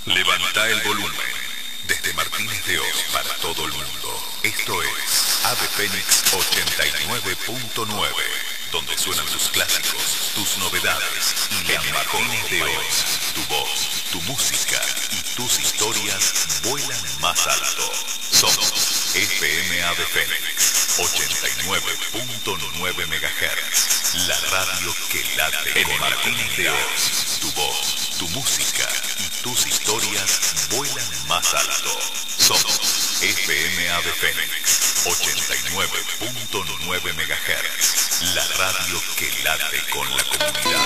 Levanta el volumen. Desde Martínez de Oz para todo el mundo. Esto es Ave Fénix 89.9, donde suenan tus clásicos, tus novedades y en Martínez de Oz, tu voz, tu música y tus historias vuelan más alto. Somos FM Ave Fénix 89.9 MHz, la radio que late en Martínez de Oz. Tu voz, tu música y tus historias vuelan más alto. Somos FM Ave Fénix 89.9 MHz, la radio que late con la comunidad.